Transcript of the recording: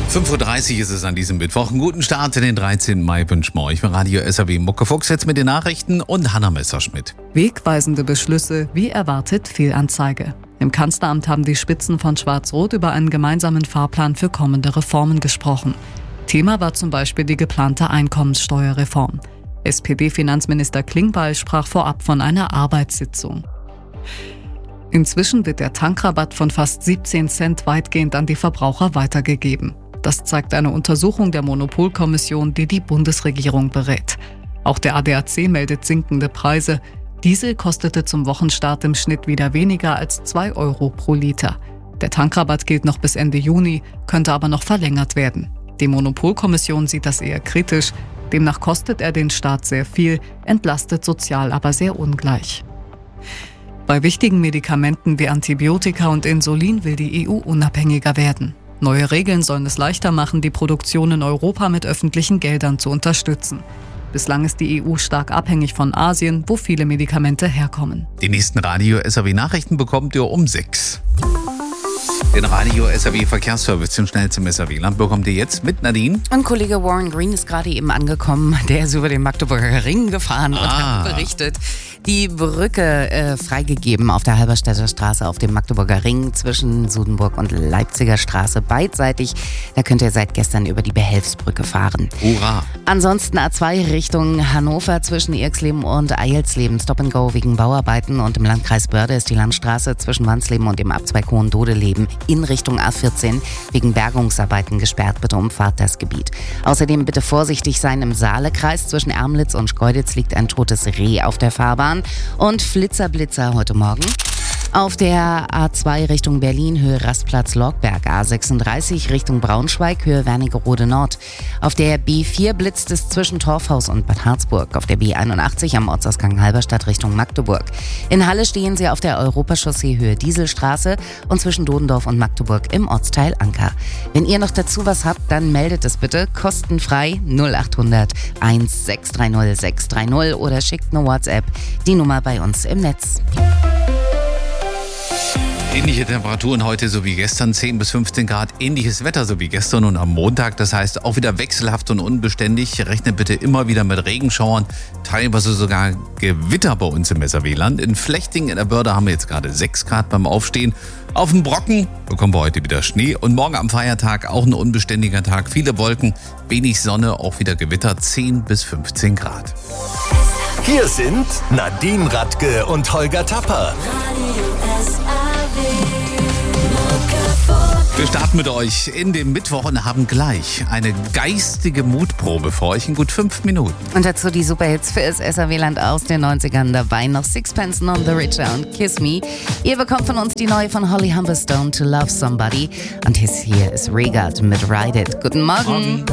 5:30 Uhr ist es an diesem Mittwoch. Einen guten Start in den 13. Mai wünschen wir euch. Bei Radio SAW Muckefuchs jetzt mit den Nachrichten und Hanna Messerschmidt. Wegweisende Beschlüsse, wie erwartet Fehlanzeige. Im Kanzleramt haben die Spitzen von Schwarz-Rot über einen gemeinsamen Fahrplan für kommende Reformen gesprochen. Thema war zum Beispiel die geplante Einkommenssteuerreform. SPD-Finanzminister Klingbeil sprach vorab von einer Arbeitssitzung. Inzwischen wird der Tankrabatt von fast 17 Cent weitgehend an die Verbraucher weitergegeben. Das zeigt eine Untersuchung der Monopolkommission, die die Bundesregierung berät. Auch der ADAC meldet sinkende Preise. Diesel kostete zum Wochenstart im Schnitt wieder weniger als 2 Euro pro Liter. Der Tankrabatt gilt noch bis Ende Juni, könnte aber noch verlängert werden. Die Monopolkommission sieht das eher kritisch. Demnach kostet er den Staat sehr viel, entlastet sozial aber sehr ungleich. Bei wichtigen Medikamenten wie Antibiotika und Insulin will die EU unabhängiger werden. Neue Regeln sollen es leichter machen, die Produktion in Europa mit öffentlichen Geldern zu unterstützen. Bislang ist die EU stark abhängig von Asien, wo viele Medikamente herkommen. Die nächsten Radio SAW Nachrichten bekommt ihr um 6. Den Radio SAW Verkehrsservice zum schnellsten SAW-Land bekommt ihr jetzt mit Nadine. Und Kollege Warren Green ist gerade eben angekommen. Der ist über den Magdeburger Ring gefahren und hat berichtet, die Brücke freigegeben auf der Halberstädter Straße auf dem Magdeburger Ring zwischen Sudenburg und Leipziger Straße beidseitig. Da könnt ihr seit gestern über die Behelfsbrücke fahren. Hurra! Ansonsten A2 Richtung Hannover zwischen Irxleben und Eilsleben. Stop and Go wegen Bauarbeiten und im Landkreis Börde ist die Landstraße zwischen Wansleben und dem Abzweig Hohendodeleben in Richtung A14 wegen Bergungsarbeiten gesperrt. Bitte umfahrt das Gebiet. Außerdem bitte vorsichtig sein im Saalekreis. Zwischen Ermlitz und Schkeuditz liegt ein totes Reh auf der Fahrbahn. Und Flitzer heute Morgen. Auf der A2 Richtung Berlin, Höhe Rastplatz Lorgberg, A36 Richtung Braunschweig, Höhe Wernigerode Nord. Auf der B4 blitzt es zwischen Torfhaus und Bad Harzburg. Auf der B81 am Ortsausgang Halberstadt Richtung Magdeburg. In Halle stehen sie auf der Europachaussee Höhe Dieselstraße und zwischen Dodendorf und Magdeburg im Ortsteil Anker. Wenn ihr noch dazu was habt, dann meldet es bitte kostenfrei 0800 1630 630 oder schickt eine WhatsApp, die Nummer bei uns im Netz. Ähnliche Temperaturen heute so wie gestern, 10 bis 15 Grad. Ähnliches Wetter so wie gestern und am Montag. Das heißt auch wieder wechselhaft und unbeständig. Rechnet bitte immer wieder mit Regenschauern. Teilweise sogar Gewitter bei uns im SAW-Land. In Flechting in der Börde haben wir jetzt gerade 6 Grad beim Aufstehen. Auf dem Brocken bekommen wir heute wieder Schnee. Und morgen am Feiertag auch ein unbeständiger Tag. Viele Wolken, wenig Sonne, auch wieder Gewitter, 10 bis 15 Grad. Hier sind Nadine Radke und Holger Tapper. Wir starten mit euch in den Mittwoch und haben gleich eine geistige Mutprobe für euch in gut 5 Minuten. Und dazu die Superhits für das SAW-Land aus den 90ern. Dabei noch Sixpence None the Richer und Kiss Me. Ihr bekommt von uns die neue von Holly Humberstone, To Love Somebody. Und hier ist Regard mit Ride It. Guten Morgen.